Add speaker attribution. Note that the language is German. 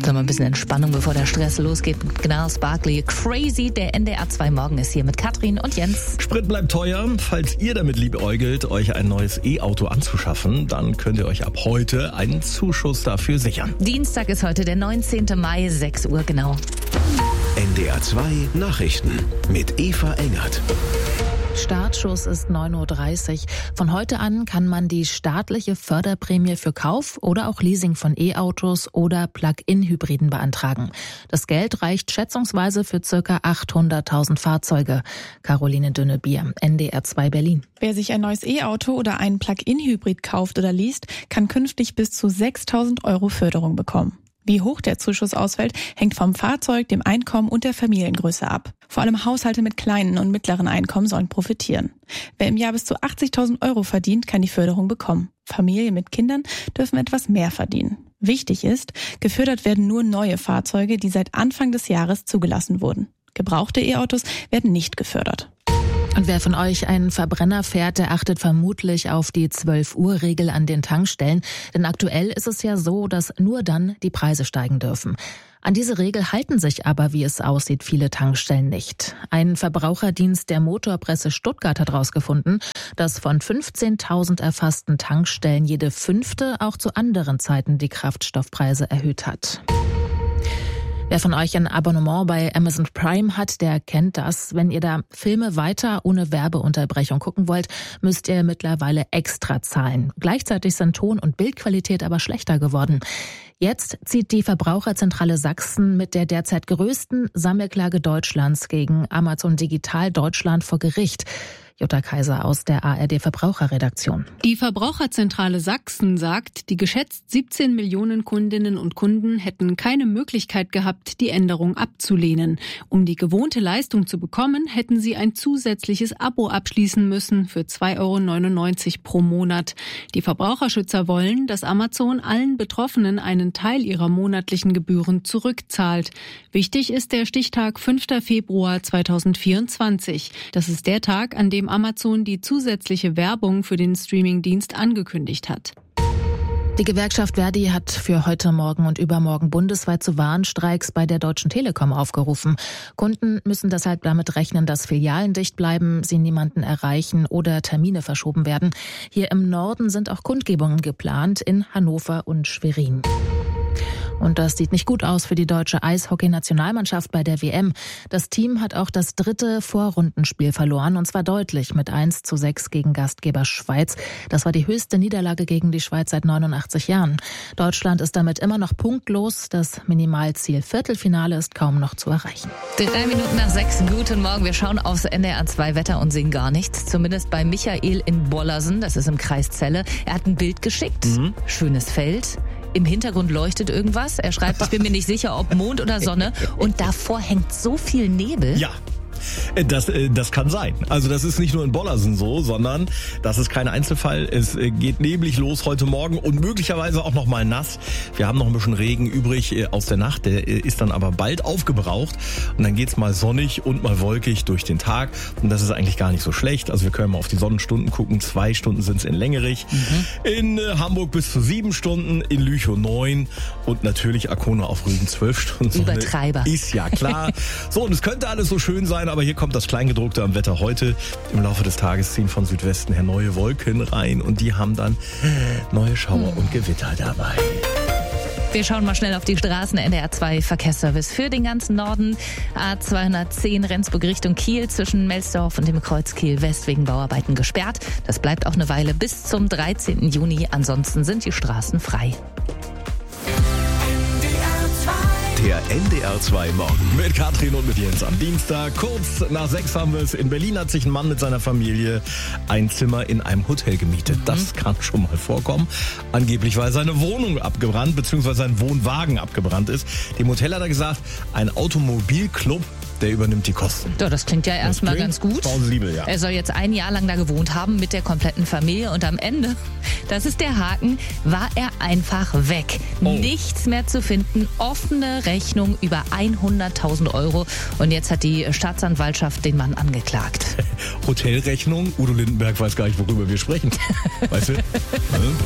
Speaker 1: Mal ein bisschen Entspannung, bevor der Stress losgeht. Gnars Barkley, Crazy. Der NDR 2 Morgen ist hier mit Katrin und Jens.
Speaker 2: Sprit bleibt teuer. Falls ihr damit liebäugelt, euch ein neues E-Auto anzuschaffen, dann könnt ihr euch ab heute einen Zuschuss dafür sichern.
Speaker 1: Dienstag ist heute der 19. Mai, 6 Uhr genau.
Speaker 3: NDR 2 Nachrichten mit Eva Engert.
Speaker 4: Startschuss ist 9.30 Uhr. Von heute an kann man die staatliche Förderprämie für Kauf oder auch Leasing von E-Autos oder Plug-in-Hybriden beantragen. Das Geld reicht schätzungsweise für ca. 800.000 Fahrzeuge. Caroline Dünnebier, NDR 2 Berlin.
Speaker 5: Wer sich ein neues E-Auto oder einen Plug-in-Hybrid kauft oder least, kann künftig bis zu 6.000 € Förderung bekommen. Wie hoch der Zuschuss ausfällt, hängt vom Fahrzeug, dem Einkommen und der Familiengröße ab. Vor allem Haushalte mit kleinen und mittleren Einkommen sollen profitieren. Wer im Jahr bis zu 80.000 € verdient, kann die Förderung bekommen. Familien mit Kindern dürfen etwas mehr verdienen. Wichtig ist, gefördert werden nur neue Fahrzeuge, die seit Anfang des Jahres zugelassen wurden. Gebrauchte E-Autos werden nicht gefördert.
Speaker 4: Und wer von euch einen Verbrenner fährt, der achtet vermutlich auf die 12-Uhr-Regel an den Tankstellen. Denn aktuell ist es ja so, dass nur dann die Preise steigen dürfen. An diese Regel halten sich aber, wie es aussieht, viele Tankstellen nicht. Ein Verbraucherdienst der Motorpresse Stuttgart hat herausgefunden, dass von 15.000 erfassten Tankstellen jede 5. auch zu anderen Zeiten die Kraftstoffpreise erhöht hat. Wer von euch ein Abonnement bei Amazon Prime hat, der kennt das. Wenn ihr da Filme weiter ohne Werbeunterbrechung gucken wollt, müsst ihr mittlerweile extra zahlen. Gleichzeitig sind Ton- und Bildqualität aber schlechter geworden. Jetzt zieht die Verbraucherzentrale Sachsen mit der derzeit größten Sammelklage Deutschlands gegen Amazon Digital Deutschland vor Gericht. Jutta Kaiser aus der ARD Verbraucherredaktion.
Speaker 6: Die Verbraucherzentrale Sachsen sagt, die geschätzt 17 Millionen Kundinnen und Kunden hätten keine Möglichkeit gehabt, die Änderung abzulehnen. Um die gewohnte Leistung zu bekommen, hätten sie ein zusätzliches Abo abschließen müssen für 2,99 € pro Monat. Die Verbraucherschützer wollen, dass Amazon allen Betroffenen einen Teil ihrer monatlichen Gebühren zurückzahlt. Wichtig ist der Stichtag 5. Februar 2024. Das ist der Tag, an dem Amazon die zusätzliche Werbung für den Streamingdienst angekündigt hat.
Speaker 4: Die Gewerkschaft Verdi hat für heute Morgen und übermorgen bundesweit zu Warnstreiks bei der Deutschen Telekom aufgerufen. Kunden müssen deshalb damit rechnen, dass Filialen dicht bleiben, sie niemanden erreichen oder Termine verschoben werden. Hier im Norden sind auch Kundgebungen geplant in Hannover und Schwerin. Und das sieht nicht gut aus für die deutsche Eishockey-Nationalmannschaft bei der WM. Das Team hat auch das 3. Vorrundenspiel verloren, und zwar deutlich mit 1:6 gegen Gastgeber Schweiz. Das war die höchste Niederlage gegen die Schweiz seit 89 Jahren. Deutschland ist damit immer noch punktlos. Das Minimalziel Viertelfinale ist kaum noch zu erreichen.
Speaker 1: 3 Minuten nach 6. Guten Morgen. Wir schauen aufs NDR 2 Wetter und sehen gar nichts. Zumindest bei Michael in Bollersen. Das ist im Kreis Celle. Er hat ein Bild geschickt. Schönes Feld. Im Hintergrund leuchtet irgendwas. Er schreibt, ich bin mir nicht sicher, ob Mond oder Sonne. Und davor hängt so viel Nebel.
Speaker 2: Ja. Das kann sein. Also das ist nicht nur in Bollersen so, sondern das ist kein Einzelfall. Es geht neblig los heute Morgen und möglicherweise auch noch mal nass. Wir haben noch ein bisschen Regen übrig aus der Nacht. Der ist dann aber bald aufgebraucht. Und dann geht's mal sonnig und mal wolkig durch den Tag. Und das ist eigentlich gar nicht so schlecht. Also wir können mal auf die Sonnenstunden gucken. 2 Stunden sind's in Längerich. In Hamburg bis zu 7 Stunden. In Lüchow 9. Und natürlich Arkona auf Rügen 12 Stunden Sonne.
Speaker 1: Übertreiber.
Speaker 2: Ist ja klar. So, und es könnte alles so schön sein, aber hier kommt das Kleingedruckte am Wetter heute. Im Laufe des Tages ziehen von Südwesten her neue Wolken rein und die haben dann neue Schauer und Gewitter dabei.
Speaker 1: Wir schauen mal schnell auf die Straßen. NDR 2 Verkehrsservice für den ganzen Norden. A210 Rendsburg Richtung Kiel zwischen Melsdorf und dem Kreuz Kiel West wegen Bauarbeiten gesperrt. Das bleibt auch eine Weile bis zum 13. Juni. Ansonsten sind die Straßen frei.
Speaker 3: Der NDR 2 Morgen.
Speaker 2: Mit Katrin und mit Jens am Dienstag. Kurz nach 6 haben wir es. In Berlin hat sich ein Mann mit seiner Familie ein Zimmer in einem Hotel gemietet. Das kann schon mal vorkommen. Angeblich, weil seine Wohnung abgebrannt, beziehungsweise sein Wohnwagen abgebrannt ist. Dem Hotel hat er gesagt, ein Automobilclub, der übernimmt die Kosten.
Speaker 1: Ja, das klingt ja erstmal ganz gut.
Speaker 2: Plausibel, ja.
Speaker 1: Er soll jetzt 1 Jahr lang da gewohnt haben mit der kompletten Familie und am Ende, das ist der Haken, war er einfach weg.
Speaker 2: Oh.
Speaker 1: Nichts mehr zu finden, offene Rechnung über 100.000 € und jetzt hat die Staatsanwaltschaft den Mann angeklagt.
Speaker 2: Hotelrechnung, Udo Lindenberg weiß gar nicht, worüber wir sprechen. Weißt du?